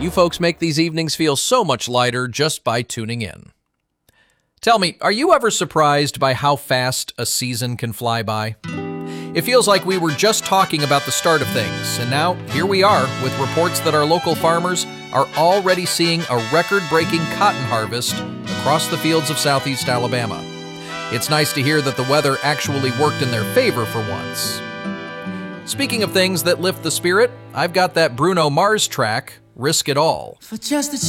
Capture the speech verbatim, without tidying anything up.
You folks make these evenings feel so much lighter just by tuning in. Tell me, are you ever surprised by how fast a season can fly by? It feels like we were just talking about the start of things, and now here we are with reports that our local farmers are already seeing a record-breaking cotton harvest across the fields of southeast Alabama. It's nice to hear that the weather actually worked in their favor for once. Speaking of things that lift the spirit, I've got that Bruno Mars track, Risk It All. For just a